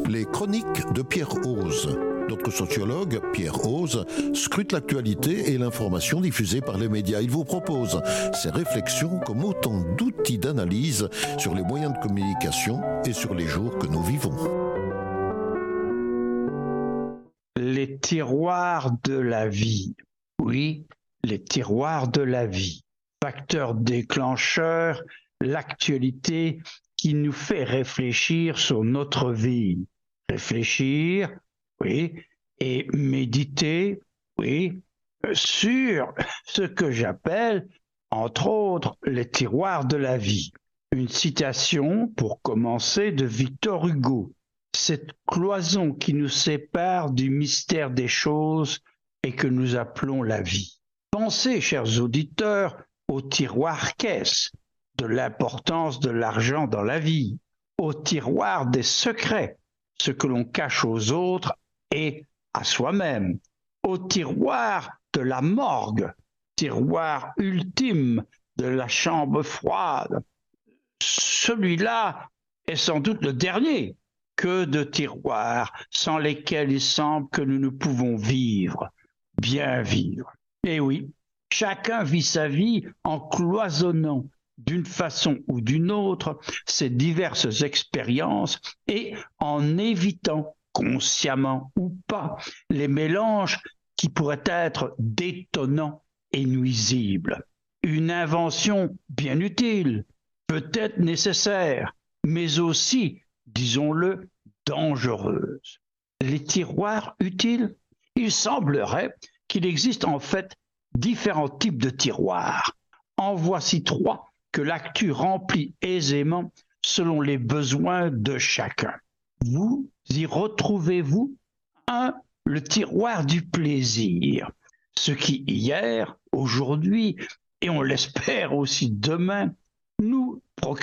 Les chroniques de Pierre Ose. Notre sociologue, Pierre Ose, scrute l'actualité et l'information diffusée par les médias. Il vous propose ses réflexions comme autant d'outils d'analyse sur les moyens de communication et sur les jours que nous vivons. Les tiroirs de la vie. Oui, les tiroirs de la vie. Facteur déclencheur, l'actualité qui nous fait réfléchir sur notre vie. Réfléchir, oui, et méditer, oui, sur ce que j'appelle, entre autres, les tiroirs de la vie. Une citation, pour commencer, de Victor Hugo. Cette cloison qui nous sépare du mystère des choses et que nous appelons la vie. Pensez, chers auditeurs, au tiroir caisse, de l'importance de l'argent dans la vie, au tiroir des secrets, ce que l'on cache aux autres et à soi-même, au tiroir de la morgue, tiroir ultime de la chambre froide. Celui-là est sans doute le dernier. Que de tiroirs sans lesquels il semble que nous ne pouvons vivre, bien vivre. Et oui, chacun vit sa vie en cloisonnant d'une façon ou d'une autre ces diverses expériences et en évitant, consciemment ou pas, les mélanges qui pourraient être détonnants et nuisibles. Une invention bien utile, peut-être nécessaire, mais aussi, disons-le, dangereuse. Les tiroirs utiles? Il semblerait qu'il existe en fait différents types de tiroirs. En voici 3 que l'actu remplit aisément selon les besoins de chacun. Vous y retrouvez-vous 1. Le tiroir du plaisir. Ce qui hier, aujourd'hui, et on l'espère aussi demain, nous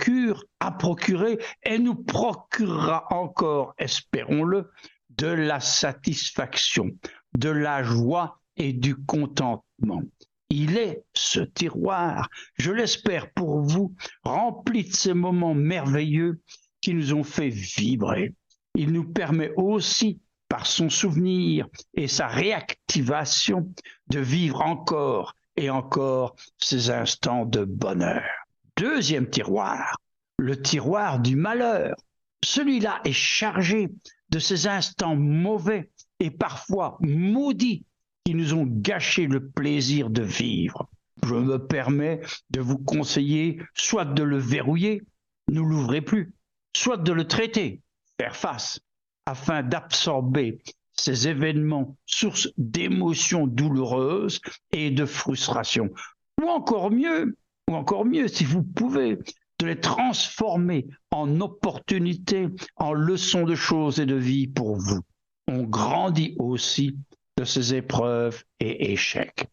a procuré et nous procurera encore, espérons-le, de la satisfaction, de la joie et du contentement. Il est ce tiroir, je l'espère pour vous, rempli de ces moments merveilleux qui nous ont fait vibrer. Il nous permet aussi, par son souvenir et sa réactivation, de vivre encore et encore ces instants de bonheur. 2e tiroir, le tiroir du malheur. Celui-là est chargé de ces instants mauvais et parfois maudits qui nous ont gâché le plaisir de vivre. Je me permets de vous conseiller soit de le verrouiller, ne l'ouvrez plus, soit de le traiter, faire face, afin d'absorber ces événements sources d'émotions douloureuses et de frustration. Ou encore mieux, si vous pouvez, de les transformer en opportunités, en leçons de choses et de vie pour vous. On grandit aussi de ces épreuves et échecs.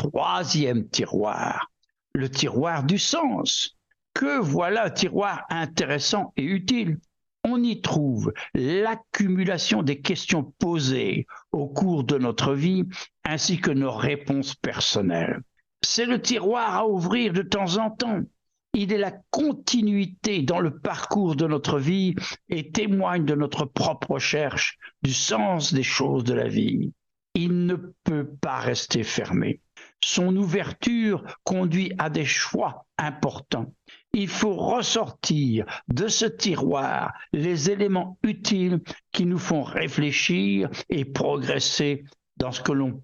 3e tiroir, le tiroir du sens. Que voilà un tiroir intéressant et utile. On y trouve l'accumulation des questions posées au cours de notre vie ainsi que nos réponses personnelles. C'est le tiroir à ouvrir de temps en temps. Il est la continuité dans le parcours de notre vie et témoigne de notre propre recherche du sens des choses de la vie. Il ne peut pas rester fermé. Son ouverture conduit à des choix importants. Il faut ressortir de ce tiroir les éléments utiles qui nous font réfléchir et progresser dans ce que l'on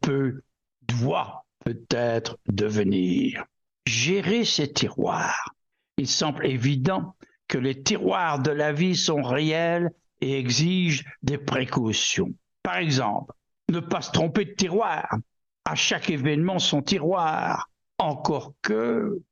doit peut-être devenir. Gérer ces tiroirs. Il semble évident que les tiroirs de la vie sont réels et exigent des précautions. Par exemple, ne pas se tromper de tiroir. À chaque événement, son tiroir. Encore que,